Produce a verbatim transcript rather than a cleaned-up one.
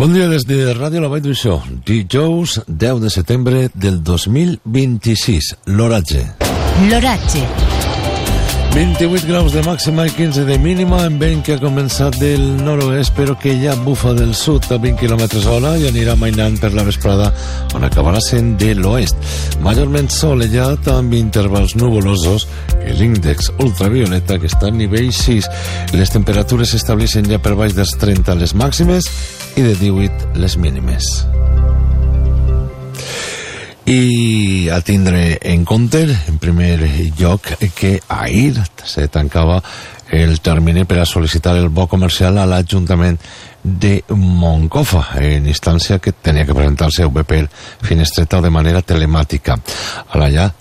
Bon dia des de Ràdio La Vall d'Uixó. Dijous deu de setembre del dos mil vint-i-sis. L'oratge. L'oratge. vint-i-vuit graus de màxima i quinze de mínima, en vent que ha començat del nord-oest però que ja bufa del sud a vint quilòmetres hora i anirà mainant per la vesprada on acabarà sent de l'oest. Majorment solellat amb intervals nuvolosos i l'índex ultravioleta que està a nivell sis. Les temperatures s'estableixen ja per baix dels trenta les màximes i de divuit les mínimes. I a tindre en compte, en primer lloc, que ahir se tancava el termini per a sol·licitar el bo comercial a l'Ajuntament de Moncofa, en instància que tenia que presentar el seu B P finestreta de manera telemàtica. A la ja